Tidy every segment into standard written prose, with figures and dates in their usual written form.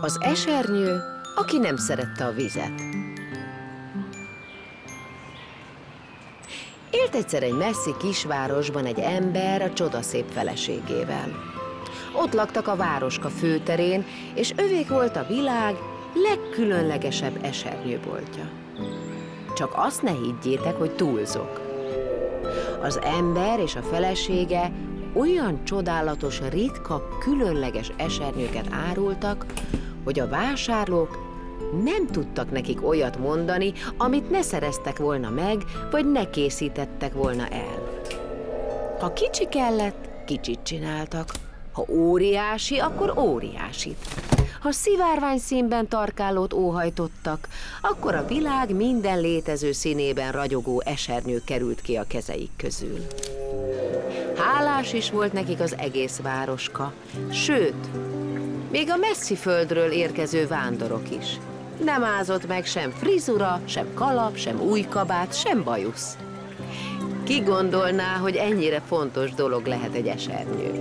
Az esernyő, aki nem szerette a vizet. Élt egyszer egy messzi kisvárosban egy ember a csodaszép feleségével. Ott laktak a városka főterén, és övék volt a világ legkülönlegesebb esernyőboltja. Csak azt ne higgyétek, hogy túlzok. Az ember és a felesége olyan csodálatos, ritka, különleges esernyőket árultak, hogy a vásárlók nem tudtak nekik olyat mondani, amit ne szereztek volna meg, vagy ne készítettek volna el. Ha kicsi kellett, kicsit csináltak. Ha óriási, akkor óriásit. Ha szivárvány színben tarkálót óhajtottak, akkor a világ minden létező színében ragyogó esernyő került ki a kezeik közül. Hálás is volt nekik az egész városka, sőt, még a messzi földről érkező vándorok is. Nem ázott meg sem frizura, sem kalap, sem újkabát, sem bajusz. Ki gondolná, hogy ennyire fontos dolog lehet egy esernyő?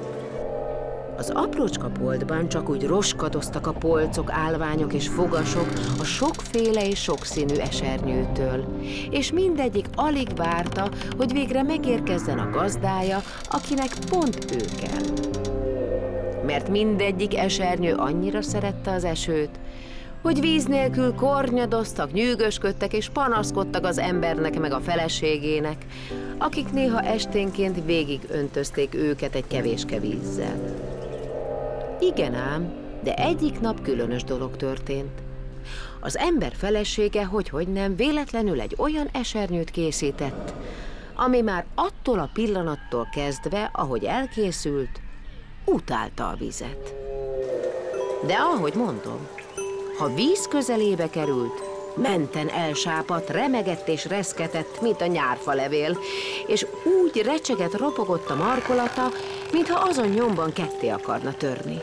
Az aprócska boltban csak úgy roskadoztak a polcok, állványok és fogasok a sokféle és sokszínű esernyőtől, és mindegyik alig várta, hogy végre megérkezzen a gazdája, akinek pont ő kell. Mert mindegyik esernyő annyira szerette az esőt, hogy víz nélkül kornyadoztak, nyűgösködtek és panaszkodtak az embernek meg a feleségének, akik néha esténként végig öntözték őket egy kevéske vízzel. Igen ám, de egyik nap különös dolog történt. Az ember felesége, hogy nem, véletlenül egy olyan esernyőt készített, ami már attól a pillanattól kezdve, ahogy elkészült, utálta a vizet. De ahogy mondom, ha víz közelébe került, menten elsápadt, remegett és reszketett, mint a nyárfalevél, és úgy recsegett, ropogott a markolata, mintha azon nyomban ketté akarna törni.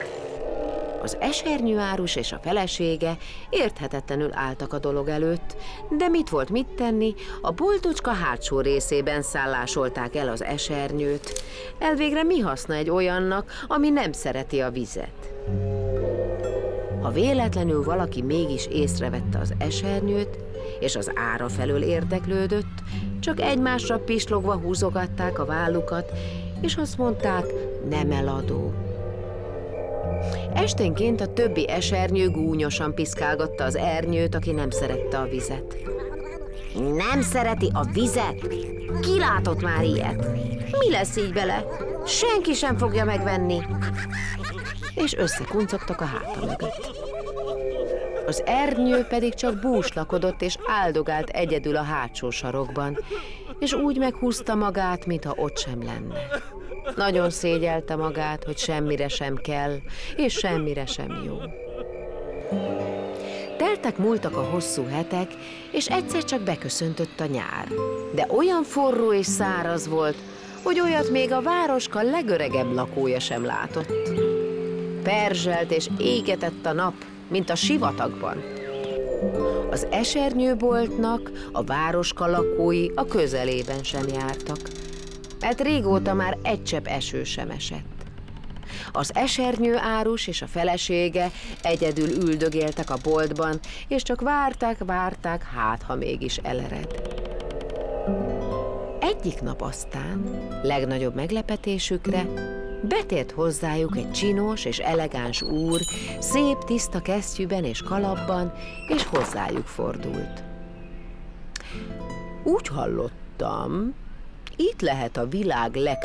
Az esernyőárus és a felesége érthetetlenül álltak a dolog előtt, de mit volt mit tenni, a boltocska hátsó részében szállásolták el az esernyőt. Elvégre mi haszna egy olyannak, ami nem szereti a vizet? Ha véletlenül valaki mégis észrevette az esernyőt, és az ára felől érdeklődött, csak egymásra pislogva húzogatták a vállukat, és azt mondták, nem eladó. Esténként a többi esernyő gúnyosan piszkálgatta az ernyőt, aki nem szerette a vizet. Nem szereti a vizet? Ki látott már ilyet? Mi lesz így vele? Senki sem fogja megvenni. És összekuncogtak a háta mögött. Az ernyő pedig csak búslakodott és áldogált egyedül a hátsó sarokban, és úgy meghúzta magát, mintha ott sem lenne. Nagyon szégyelte magát, hogy semmire sem kell, és semmire sem jó. Teltek-múltak a hosszú hetek, és egyszer csak beköszöntött a nyár. De olyan forró és száraz volt, hogy olyat még a városka legöregebb lakója sem látott. Perzselt és égetett a nap, mint a sivatagban. Az esernyőboltnak a városka lakói a közelében sem jártak, mert régóta már egy csepp eső sem esett. Az esernyőárus és a felesége egyedül üldögéltek a boltban, és csak várták, hát ha mégis elered. Egyik nap aztán, legnagyobb meglepetésükre, betért hozzájuk egy csinos és elegáns úr, szép tiszta kesztyűben és kalapban, és hozzájuk fordult. Úgy hallottam, itt lehet a világ